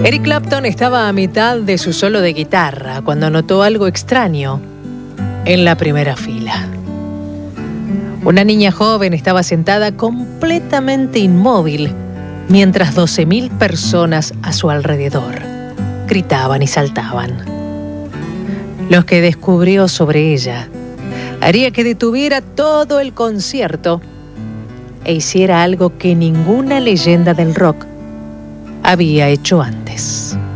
Eric Clapton estaba a mitad de su solo de guitarra cuando notó algo extraño en la primera fila. Una niña joven estaba sentada completamente inmóvil mientras 12.000 personas a su alrededor gritaban y saltaban. Lo que descubrió sobre ella haría que detuviera todo el concierto e hiciera algo que ninguna leyenda del rock había hecho antes.